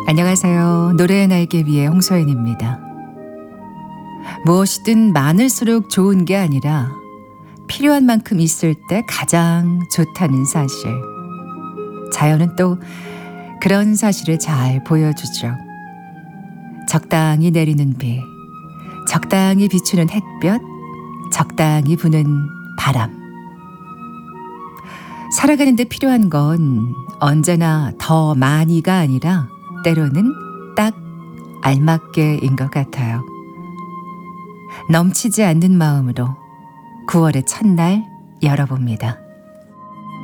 안녕하세요. 노래의 날개 위의 홍소연입니다. 무엇이든 많을수록 좋은 게 아니라 필요한 만큼 있을 때 가장 좋다는 사실. 자연은 또 그런 사실을 잘 보여주죠. 적당히 내리는 비, 적당히 비추는 햇볕, 적당히 부는 바람. 살아가는데 필요한 건 언제나 더 많이가 아니라 때로는 딱 알맞게인 것 같아요. 넘치지 않는 마음으로 9월의 첫날 열어봅니다.